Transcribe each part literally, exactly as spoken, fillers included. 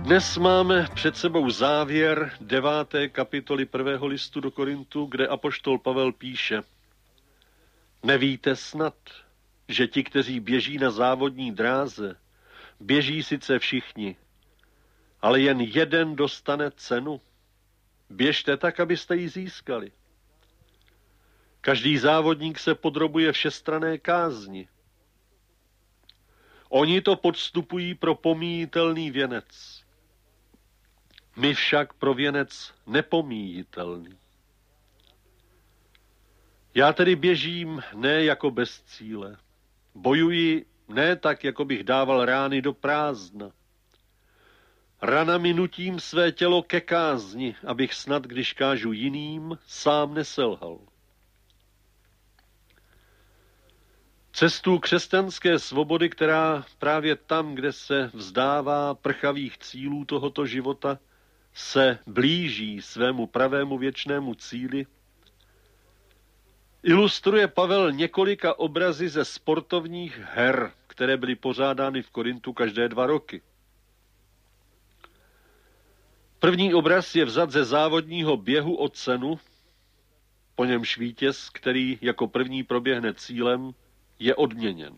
Dnes máme před sebou závěr deváté kapitoly prvého listu do Korintu, kde apoštol Pavel píše: Nevíte snad, že ti, kteří běží na závodní dráze, běží sice všichni, ale jen jeden dostane cenu? Běžte tak, abyste ji získali. Každý závodník se podrobuje všestranné kázni. Oni to podstupují pro pomíjitelný věnec. My však pro věnec nepomíjitelný. Já tedy běžím ne jako bez cíle. Bojuji ne tak, jako bych dával rány do prázdna. Ranami nutím své tělo ke kázni, abych snad, když kážu jiným, sám neselhal. Cestu křesťanské svobody, která právě tam, kde se vzdává prchavých cílů tohoto života, se blíží svému pravému věčnému cíli, ilustruje Pavel několika obrazy ze sportovních her, které byly pořádány v Korintu každé dva roky. První obraz je vzat ze závodního běhu o cenu, po němž vítěz, který jako první proběhne cílem, je odměněn.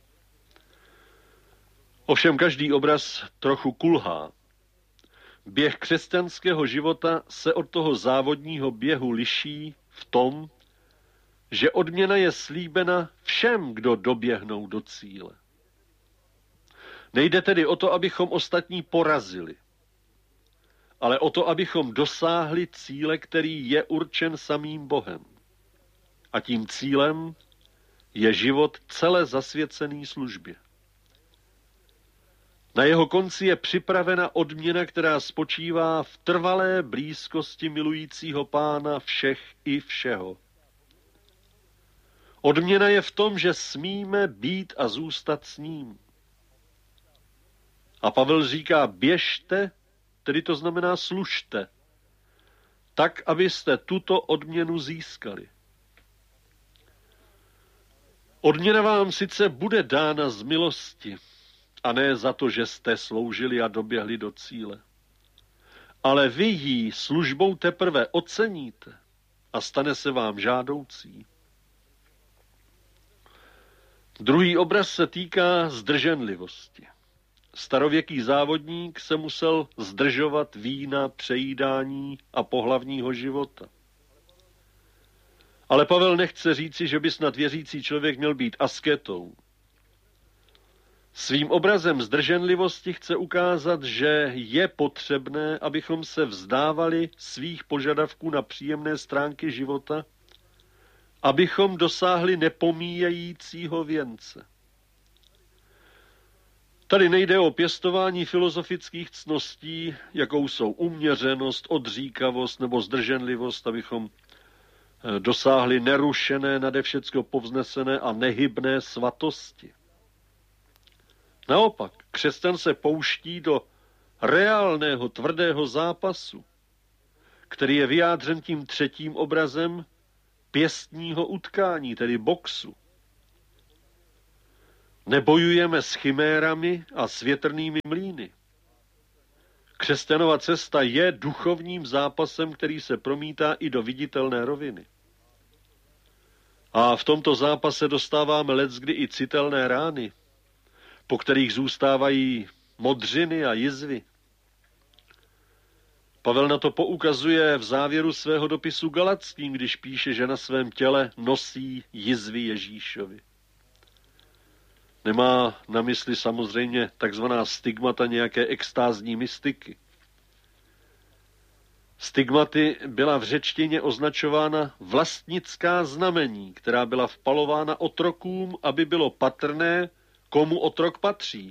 Ovšem každý obraz trochu kulhá. Běh křesťanského života se od toho závodního běhu liší v tom, že odměna je slíbena všem, kdo doběhnou do cíle. Nejde tedy o to, abychom ostatní porazili, ale o to, abychom dosáhli cíle, který je určen samým Bohem. A tím cílem je život celé zasvěcený službě. Na jeho konci je připravena odměna, která spočívá v trvalé blízkosti milujícího Pána všech i všeho. Odměna je v tom, že smíme být a zůstat s ním. A Pavel říká, běžte, tedy to znamená služte, tak, abyste tuto odměnu získali. Odměna vám sice bude dána z milosti, a ne za to, že jste sloužili a doběhli do cíle. Ale vy ji službou teprve oceníte a stane se vám žádoucí. Druhý obraz se týká zdrženlivosti. Starověký závodník se musel zdržovat vína, přejídání a pohlavního života. Ale Pavel nechce říci, že by snad věřící člověk měl být asketou. Svým obrazem zdrženlivosti chce ukázat, že je potřebné, abychom se vzdávali svých požadavků na příjemné stránky života, abychom dosáhli nepomíjejícího věnce. Tady nejde o pěstování filozofických ctností, jakou jsou uměřenost, odříkavost nebo zdrženlivost, abychom dosáhli nerušené, nade všecko povznesené a nehybné svatosti. Naopak, křesťan se pouští do reálného, tvrdého zápasu, který je vyjádřen tím třetím obrazem pěstního utkání, tedy boxu. Nebojujeme s chimérami a s větrnými mlýny. Křesťanova cesta je duchovním zápasem, který se promítá i do viditelné roviny. A v tomto zápase dostáváme leckdy i citelné rány, po kterých zůstávají modřiny a jizvy. Pavel na to poukazuje v závěru svého dopisu Galatským, když píše, že na svém těle nosí jizvy Ježíšovi. Nemá na mysli samozřejmě takzvaná stigmata nějaké extázní mystiky. Stigmaty byla v řečtině označována vlastnická znamení, která byla vpalována otrokům, aby bylo patrné, komu otrok patří.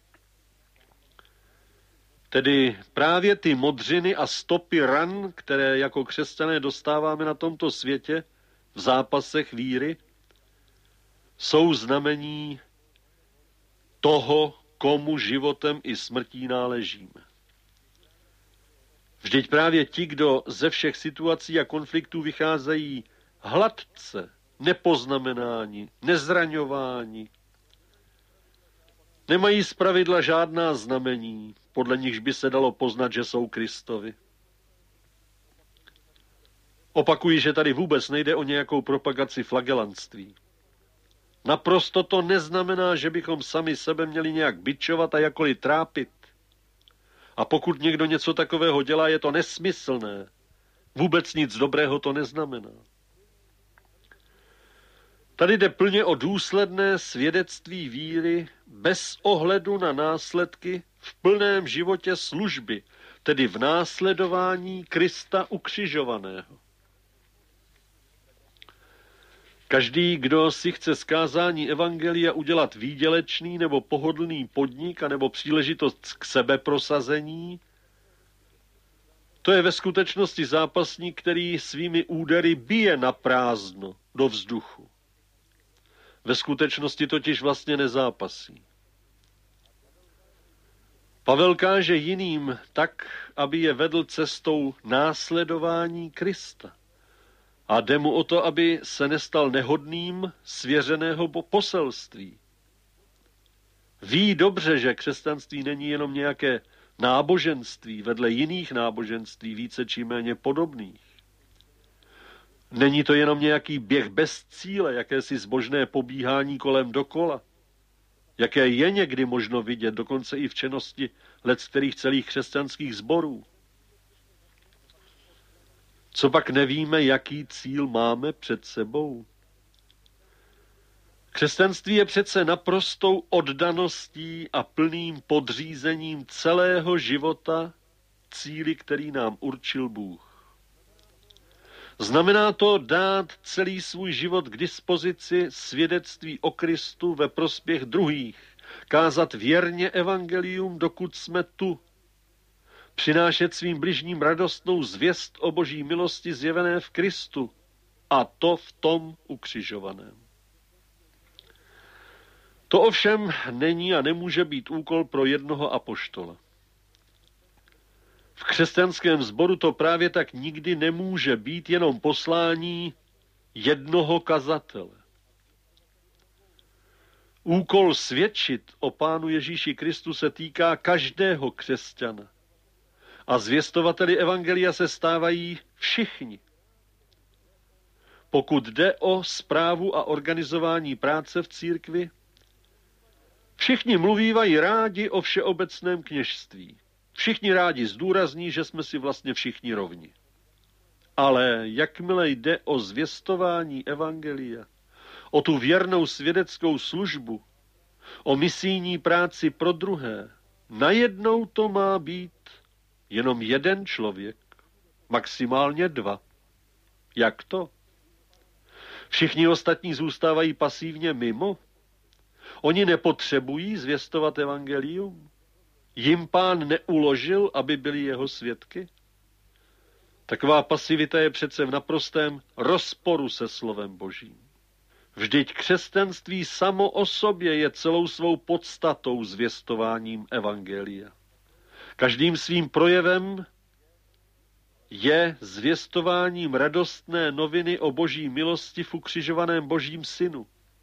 Tedy právě ty modřiny a stopy ran, které jako křesťané dostáváme na tomto světě v zápasech víry, jsou znamení toho, komu životem i smrtí náležíme. Vždyť právě ti, kdo ze všech situací a konfliktů vycházejí hladce, nepoznamenáni, nezraňováni, Nemají zpravidla žádná znamení, podle nichž by se dalo poznat, že jsou Kristovi. Opakuji, že tady vůbec nejde o nějakou propagaci flagelantství. Naprosto to neznamená, že bychom sami sebe měli nějak bičovat a jakkoliv trápit. A pokud někdo něco takového dělá, je to nesmyslné. Vůbec nic dobrého to neznamená. Tady jde plně o důsledné svědectví víry bez ohledu na následky v plném životě služby, tedy v následování Krista ukřižovaného. Každý, kdo si chce z kázání evangelia udělat výdělečný nebo pohodlný podnik a nebo příležitost k sebeprosazení, to je ve skutečnosti zápasník, který svými údery bije na prázdno do vzduchu. Ve skutečnosti totiž vlastně nezápasí. Pavel káže jiným tak, aby je vedl cestou následování Krista. A jde mu o to, aby se nestal nehodným svěřeného poselství. Ví dobře, že křesťanství není jenom nějaké náboženství vedle jiných náboženství, více či méně podobných. Není to jenom nějaký běh bez cíle, jakési zbožné pobíhání kolem dokola, jaké je někdy možno vidět, dokonce i v činnosti leckterých celých křesťanských sborů. Co pak nevíme, jaký cíl máme před sebou? Křesťanství je přece naprostou oddaností a plným podřízením celého života cíli, který nám určil Bůh. Znamená to dát celý svůj život k dispozici svědectví o Kristu ve prospěch druhých, kázat věrně evangelium, dokud jsme tu, přinášet svým bližním radostnou zvěst o Boží milosti zjevené v Kristu, a to v tom ukřižovaném. To ovšem není a nemůže být úkol pro jednoho apoštola. V křesťanském sboru to právě tak nikdy nemůže být jenom poslání jednoho kazatele. Úkol svědčit o Pánu Ježíši Kristu se týká každého křesťana. A zvěstovateli evangelia se stávají všichni. Pokud jde o správu a organizování práce v církvi, všichni mluvívají rádi o všeobecném kněžství. Všichni rádi zdůrazní, že jsme si vlastně všichni rovni. Ale jakmile jde o zvěstování evangelia, o tu věrnou svědeckou službu, o misijní práci pro druhé, najednou to má být jenom jeden člověk, maximálně dva. Jak to? Všichni ostatní zůstávají pasívně mimo? Oni nepotřebují zvěstovat evangelium? Jim Pán neuložil, aby byli jeho svědky? Taková pasivita je přece v naprostém rozporu se slovem Božím. Vždyť křesťanství samo o sobě je celou svou podstatou zvěstováním evangelia. Každým svým projevem je zvěstováním radostné noviny o Boží milosti v ukřižovaném Božím synu.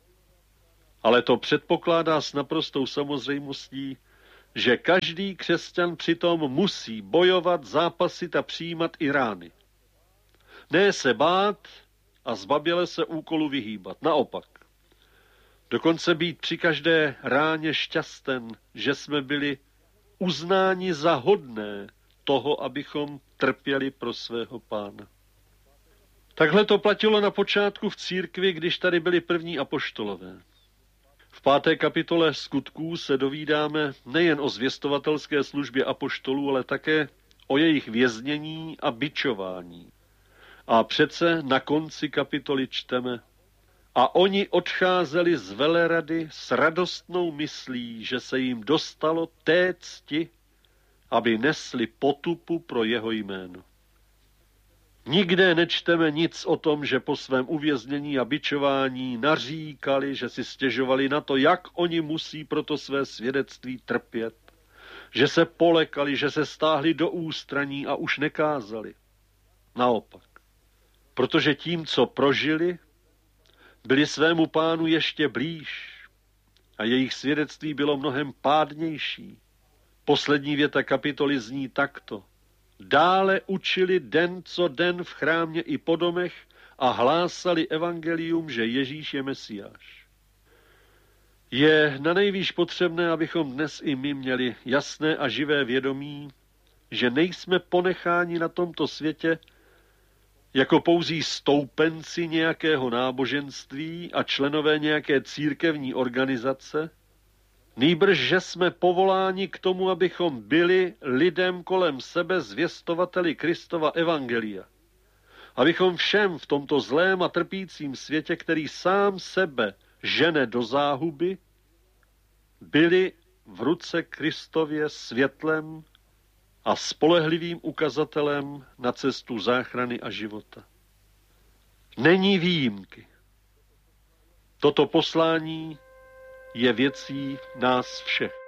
Ale to předpokládá s naprostou samozřejmostí, že každý křesťan přitom musí bojovat, zápasit a přijímat i rány. Ne se bát a zbaběle se úkolu vyhýbat. Naopak. Dokonce být při každé ráně šťasten, že jsme byli uznáni za hodné toho, abychom trpěli pro svého Pána. Takhle to platilo na počátku v církvi, když tady byli první apoštolové. V páté kapitole Skutků se dovídáme nejen o zvěstovatelské službě apoštolů, ale také o jejich věznění a bičování. A přece na konci kapitoly čteme: a oni odcházeli z velerady s radostnou myslí, že se jim dostalo té cti, aby nesli potupu pro jeho jméno. Nikde nečteme nic o tom, že po svém uvěznění a bičování naříkali, že si stěžovali na to, jak oni musí proto své svědectví trpět, že se polekali, že se stáhli do ústraní a už nekázali. Naopak, protože tím, co prožili, byli svému Pánu ještě blíž. a jejich svědectví bylo mnohem pádnější. Poslední věta kapitoly zní takto. Dále učili den co den v chrámě i po domech a hlásali evangelium, že Ježíš je Mesiáš. Je nanejvýš potřebné, abychom dnes i my měli jasné a živé vědomí, že nejsme ponecháni na tomto světě jako pouzí stoupenci nějakého náboženství a členové nějaké církevní organizace, nýbrž, že jsme povoláni k tomu, abychom byli lidem kolem sebe zvěstovateli Kristova evangelia. Abychom všem v tomto zlém a trpícím světě, který sám sebe žene do záhuby, byli v ruce Kristově světlem a spolehlivým ukazatelem na cestu záchrany a života. Není výjimky. Toto poslání je věcí nás všech.